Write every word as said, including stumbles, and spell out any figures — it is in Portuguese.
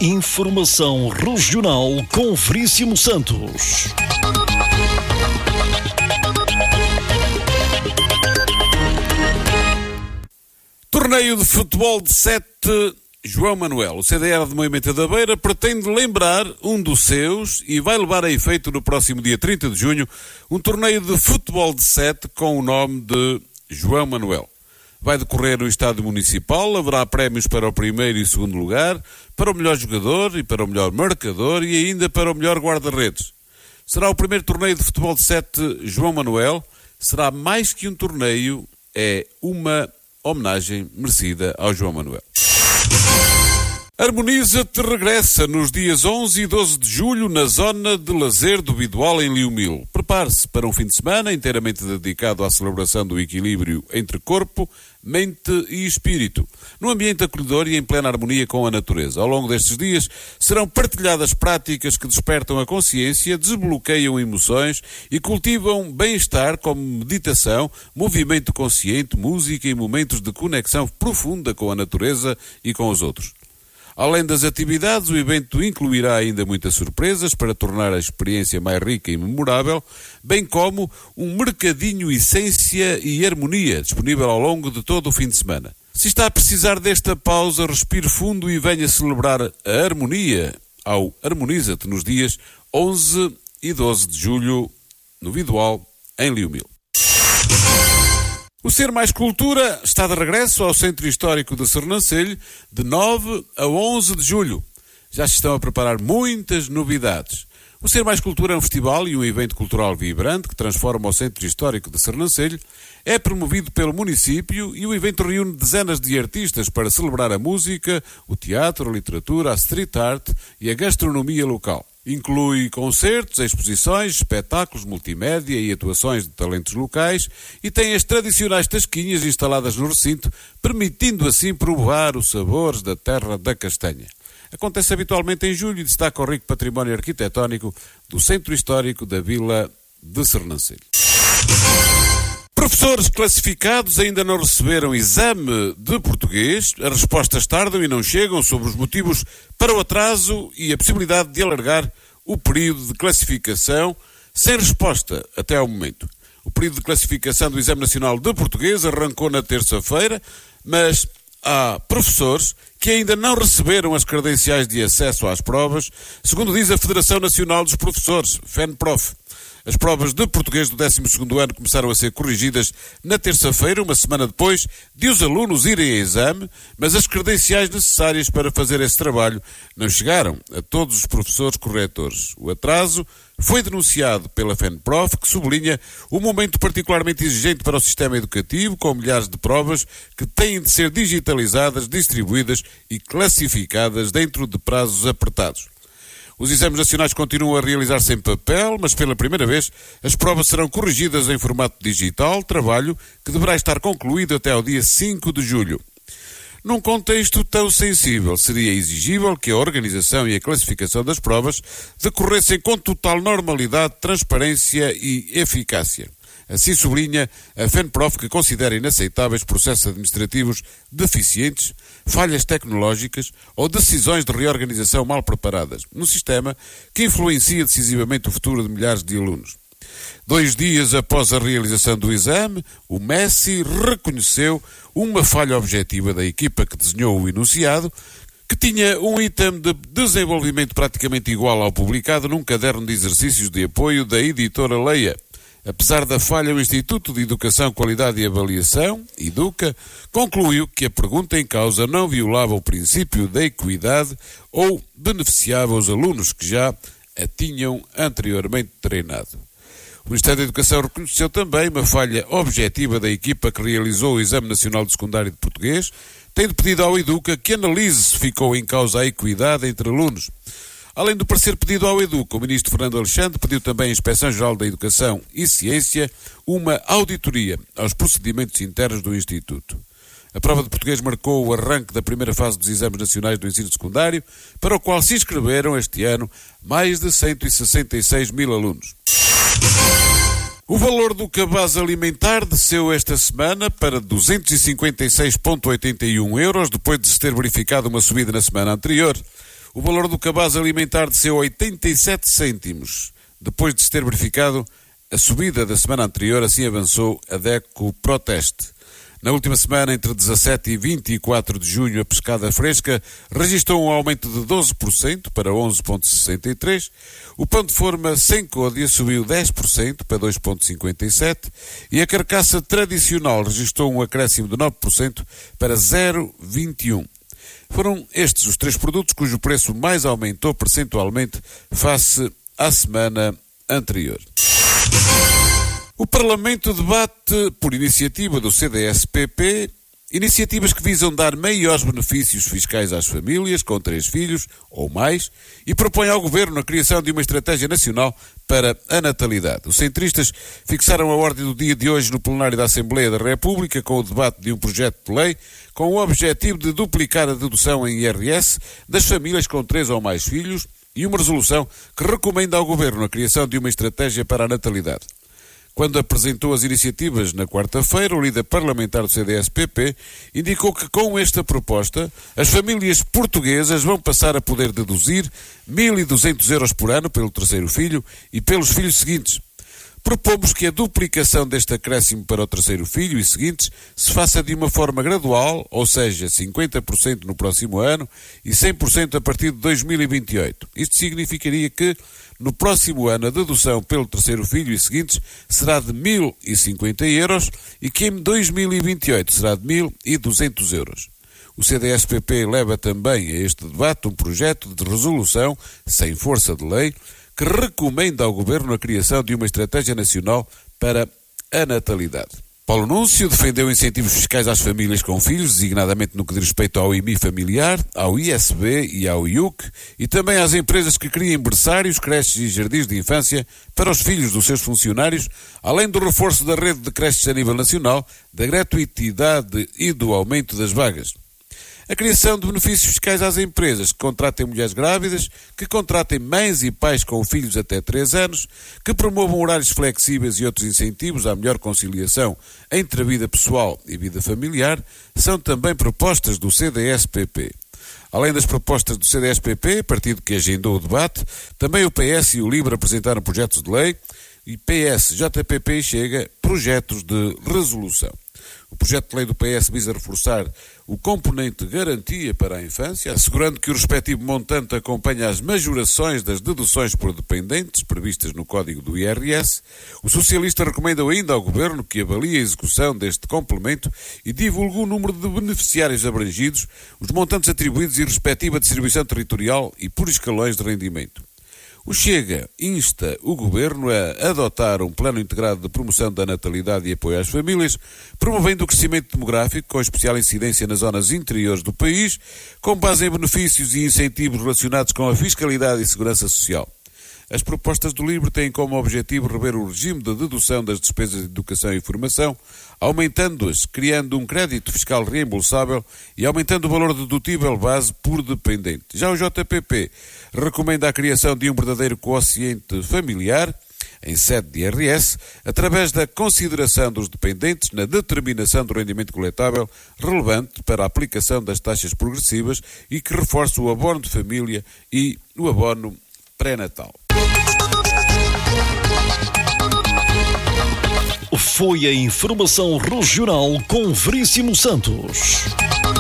Informação Regional com Veríssimo Santos. Torneio de futebol de sete, João Manuel. O C D R de Moimenta da Beira pretende lembrar um dos seus e vai levar a efeito no próximo dia trinta de junho um torneio de futebol de sete com o nome de João Manuel. Vai decorrer no estádio municipal, haverá prémios para o primeiro e segundo lugar, para o melhor jogador e para o melhor marcador e ainda para o melhor guarda-redes. Será o primeiro torneio de futebol de sete João Manuel. Será mais que um torneio, é uma homenagem merecida ao João Manuel. Harmoniza-te regressa nos dias onze e doze de julho na zona de lazer do Bidoal em Liumil. Prepare-se para um fim de semana inteiramente dedicado à celebração do equilíbrio entre corpo, mente e espírito, num ambiente acolhedor e em plena harmonia com a natureza. Ao longo destes dias serão partilhadas práticas que despertam a consciência, desbloqueiam emoções e cultivam bem-estar como meditação, movimento consciente, música e momentos de conexão profunda com a natureza e com os outros. Além das atividades, o evento incluirá ainda muitas surpresas para tornar a experiência mais rica e memorável, bem como um mercadinho essência e harmonia disponível ao longo de todo o fim de semana. Se está a precisar desta pausa, respire fundo e venha celebrar a harmonia ao Harmoniza-te nos dias onze e doze de julho no Bidoal, em Liumil. O Ser Mais Cultura está de regresso ao Centro Histórico de Sernancelho de nove a onze de julho. Já se estão a preparar muitas novidades. O Ser Mais Cultura é um festival e um evento cultural vibrante que transforma o Centro Histórico de Sernancelho. É promovido pelo município e o evento reúne dezenas de artistas para celebrar a música, o teatro, a literatura, a street art e a gastronomia local. Inclui concertos, exposições, espetáculos multimédia e atuações de talentos locais e tem as tradicionais tasquinhas instaladas no recinto, permitindo assim provar os sabores da terra da castanha. Acontece habitualmente em julho e destaca o rico património arquitetónico do Centro Histórico da Vila de Sernancelho. Professores classificados ainda não receberam exame de português. As respostas tardam e não chegam sobre os motivos para o atraso e a possibilidade de alargar o período de classificação sem resposta até ao momento. O período de classificação do Exame Nacional de Português arrancou na terça-feira, mas há professores que ainda não receberam as credenciais de acesso às provas, segundo diz a Federação Nacional dos Professores, FENPROF. As provas de português do décimo segundo ano começaram a ser corrigidas na terça-feira, uma semana depois de os alunos irem a exame, mas as credenciais necessárias para fazer esse trabalho não chegaram a todos os professores corretores. O atraso foi denunciado pela FENPROF, que sublinha um momento particularmente exigente para o sistema educativo, com milhares de provas que têm de ser digitalizadas, distribuídas e classificadas dentro de prazos apertados. Os exames nacionais continuam a realizar-se em papel, mas pela primeira vez as provas serão corrigidas em formato digital, trabalho que deverá estar concluído até ao dia cinco de julho. Num contexto tão sensível, seria exigível que a organização e a classificação das provas decorressem com total normalidade, transparência e eficácia. Assim sublinha a FENPROF, que considera inaceitáveis processos administrativos deficientes, falhas tecnológicas ou decisões de reorganização mal preparadas, num sistema que influencia decisivamente o futuro de milhares de alunos. Dois dias após a realização do exame, o Messi reconheceu uma falha objetiva da equipa que desenhou o enunciado, que tinha um item de desenvolvimento praticamente igual ao publicado num caderno de exercícios de apoio da editora Leia. Apesar da falha, o Instituto de Educação, Qualidade e Avaliação, EDUCA, concluiu que a pergunta em causa não violava o princípio da equidade ou beneficiava os alunos que já a tinham anteriormente treinado. O Ministério da Educação reconheceu também uma falha objetiva da equipa que realizou o Exame Nacional de Secundário de Português, tendo pedido ao EDUCA que analise se ficou em causa a equidade entre alunos. Além do parecer pedido ao EDUCA, o ministro Fernando Alexandre pediu também à Inspeção-Geral da Educação e Ciência uma auditoria aos procedimentos internos do Instituto. A prova de português marcou o arranque da primeira fase dos exames nacionais do ensino secundário, para o qual se inscreveram este ano mais de cento e sessenta e seis mil alunos. O valor do cabaz alimentar desceu esta semana para duzentos e cinquenta e seis vírgula oitenta e um euros, depois de se ter verificado uma subida na semana anterior. o valor do cabaz alimentar desceu a oitenta e sete cêntimos, depois de se ter verificado a subida da semana anterior, assim avançou a DECO Proteste. Na última semana, entre dezassete e vinte e quatro de junho, a pescada fresca registrou um aumento de doze por cento para onze vírgula sessenta e três. O pão de forma sem côdea subiu dez por cento para dois vírgula cinquenta e sete e a carcaça tradicional registrou um acréscimo de nove por cento para zero vírgula vinte e um. Foram estes os três produtos cujo preço mais aumentou percentualmente face à semana anterior. O Parlamento debate, por iniciativa do C D S P P, iniciativas que visam dar maiores benefícios fiscais às famílias com três filhos ou mais e propõe ao Governo a criação de uma estratégia nacional para a natalidade. Os centristas fixaram a ordem do dia de hoje no plenário da Assembleia da República com o debate de um projeto de lei com o objetivo de duplicar a dedução em I R S das famílias com três ou mais filhos e uma resolução que recomenda ao Governo a criação de uma estratégia para a natalidade. Quando apresentou as iniciativas na quarta-feira, o líder parlamentar do C D S P P indicou que com esta proposta as famílias portuguesas vão passar a poder deduzir mil e duzentos euros por ano pelo terceiro filho e pelos filhos seguintes. Propomos que a duplicação deste acréscimo para o terceiro filho e seguintes se faça de uma forma gradual, ou seja, cinquenta por cento no próximo ano e cem por cento a partir de dois mil e vinte e oito. Isto significaria que, no próximo ano, a dedução pelo terceiro filho e seguintes será de mil e cinquenta euros e que em dois mil e vinte e oito será de mil e duzentos euros. O C D S P P leva também a este debate um projeto de resolução, sem força de lei, que recomenda ao Governo a criação de uma estratégia nacional para a natalidade. Paulo Núncio defendeu incentivos fiscais às famílias com filhos, designadamente no que diz respeito ao I M I familiar, ao I S B e ao I U C, e também às empresas que criem berçários, creches e jardins de infância para os filhos dos seus funcionários, além do reforço da rede de creches a nível nacional, da gratuitidade e do aumento das vagas. A criação de benefícios fiscais às empresas que contratem mulheres grávidas, que contratem mães e pais com filhos até três anos, que promovam horários flexíveis e outros incentivos à melhor conciliação entre a vida pessoal e vida familiar, são também propostas do C D S P P. Além das propostas do C D S P P, partido que agendou o debate, também o P S e o LIVRE apresentaram projetos de lei e P S, J P P e Chega projetos de resolução. O projeto de lei do P S visa reforçar o componente de garantia para a infância, assegurando que o respectivo montante acompanha as majorações das deduções por dependentes previstas no Código do I R S. O socialista recomenda ainda ao Governo que avalie a execução deste complemento e divulgue o número de beneficiários abrangidos, os montantes atribuídos e respectiva distribuição territorial e por escalões de rendimento. O Chega insta o Governo a adotar um plano integrado de promoção da natalidade e apoio às famílias, promovendo o crescimento demográfico com especial incidência nas zonas interiores do país, com base em benefícios e incentivos relacionados com a fiscalidade e segurança social. As propostas do LIVRE têm como objetivo rever o regime de dedução das despesas de educação e formação, aumentando-as, criando um crédito fiscal reembolsável e aumentando o valor dedutível base por dependente. Já o J P P recomenda a criação de um verdadeiro quociente familiar, em sede de I R S, através da consideração dos dependentes na determinação do rendimento coletável relevante para a aplicação das taxas progressivas e que reforce o abono de família e o abono pré-natal. Foi a informação regional com Veríssimo Santos.